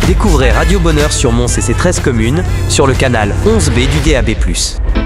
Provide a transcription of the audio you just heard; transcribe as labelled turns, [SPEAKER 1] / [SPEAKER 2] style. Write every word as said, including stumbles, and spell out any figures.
[SPEAKER 1] Découvrez Radio Bonheur sur Mons et ses treize communes sur le canal onze B du D A B plus.